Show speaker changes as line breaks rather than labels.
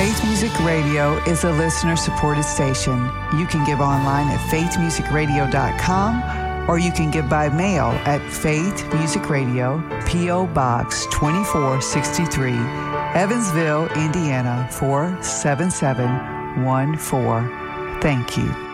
Faith Music Radio is a listener-supported station. You can give online at faithmusicradio.com or you can give by mail at Faith Music Radio, P.O. Box 2463, Evansville, Indiana 47714. Thank you.